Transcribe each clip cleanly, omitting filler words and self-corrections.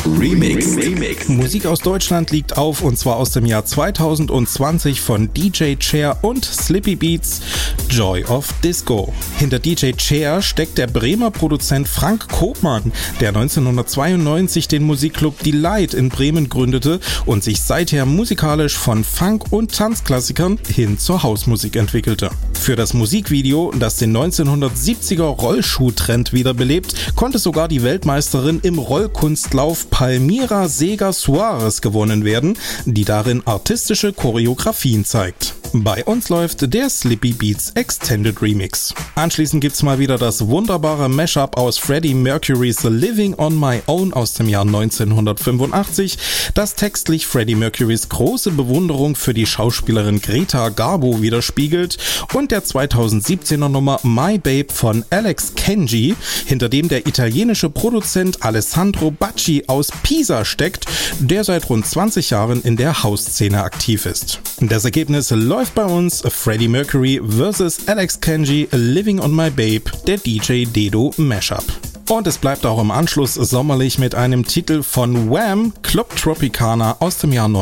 Remix. Musik aus Deutschland liegt auf, und zwar aus dem Jahr 2020 von DJ Chair und Slippy Beats, Joy of Disco. Hinter DJ Chair steckt der Bremer Produzent Frank Kopmann, der 1992 den Musikclub Delight in Bremen gründete und sich seither musikalisch von Funk- und Tanzklassikern hin zur Hausmusik entwickelte. Für das Musikvideo, das den 1970er Rollschuhtrend wiederbelebt, konnte sogar die Weltmeisterin im Rollkunstlauf Palmira Seeger Suarez gewonnen werden, die darin artistische Choreografien zeigt. Bei uns läuft der Slippy Beats Extended Remix. Anschließend gibt's mal wieder das wunderbare Mashup aus Freddie Mercury's Living on My Own aus dem Jahr 1985, das textlich Freddie Mercurys große Bewunderung für die Schauspielerin Greta Garbo widerspiegelt, und der 2017er Nummer My Babe von Alex Kenji, hinter dem der italienische Produzent Alessandro Bacci aus Pisa steckt, der seit rund 20 Jahren in der Hausszene aktiv ist. Das Ergebnis läuft bei uns: Freddie Mercury vs. Alex Kenji, Living on My Babe, der DJ Dedo Mashup. Und es bleibt auch im Anschluss sommerlich mit einem Titel von Wham, Club Tropicana aus dem Jahr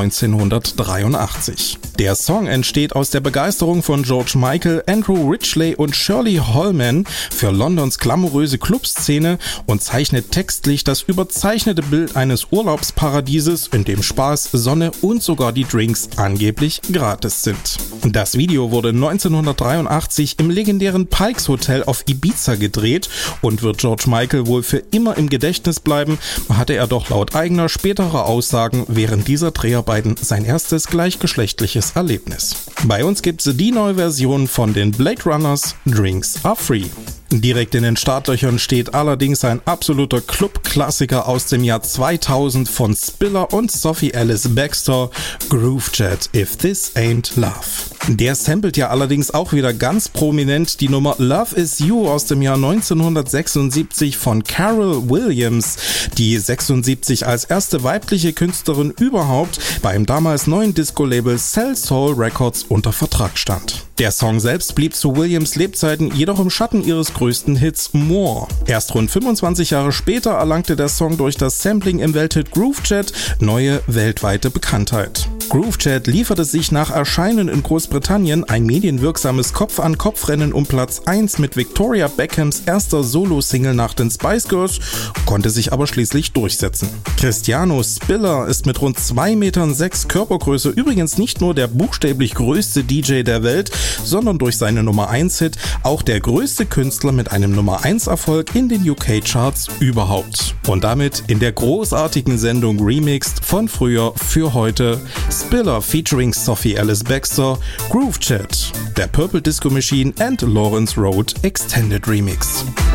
1983. Der Song entsteht aus der Begeisterung von George Michael, Andrew Ridgeley und Shirley Holman für Londons glamouröse Clubszene und zeichnet textlich das überzeichnete Bild eines Urlaubsparadieses, in dem Spaß, Sonne und sogar die Drinks angeblich gratis sind. Das Video wurde 1983 im legendären Pikes Hotel auf Ibiza gedreht und wird George Michael wohl für immer im Gedächtnis bleiben, hatte er doch laut eigener späterer Aussagen während dieser Dreharbeiten sein erstes gleichgeschlechtliches Erlebnis. Bei uns gibt's die neue Version von den Blade Runners, Drinks Are Free. Direkt in den Startlöchern steht allerdings ein absoluter Club-Klassiker aus dem Jahr 2000 von Spiller und Sophie Ellis Bextor, Groove Jet, If This Ain't Love. Der samplet ja allerdings auch wieder ganz prominent die Nummer Love Is You aus dem Jahr 1976 von Carol Williams, die 76 als erste weibliche Künstlerin überhaupt beim damals neuen Disco-Label Cell Soul Records unter Vertrag stand. Der Song selbst blieb zu Williams Lebzeiten jedoch im Schatten ihres größten Hits More. Erst rund 25 Jahre später erlangte der Song durch das Sampling im Welthit Groove Jet neue weltweite Bekanntheit. Groove Jet lieferte sich nach Erscheinen in Großbritannien ein medienwirksames Kopf-an-Kopf-Rennen um Platz 1 mit Victoria Beckhams erster Solo-Single nach den Spice Girls, konnte sich aber schließlich durchsetzen. Cristiano Spiller ist mit rund 2,6 Metern Körpergröße übrigens nicht nur der buchstäblich größte DJ der Welt, sondern durch seine Nummer 1-Hit auch der größte Künstler mit einem Nummer 1-Erfolg in den UK-Charts überhaupt. Und damit in der großartigen Sendung Remixed von früher für heute Spiller featuring Sophie Ellis Bextor, Groove Jet, der Purple Disco Machine and Lawrence Road Extended Remix.